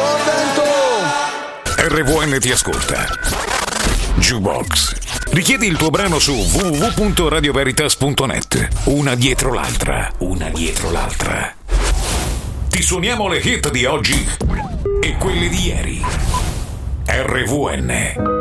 RVN ti ascolta. Jukebox. Richiedi il tuo brano su www.radioveritas.net. Una dietro l'altra. Ti suoniamo le hit di oggi e quelle di ieri. RVN.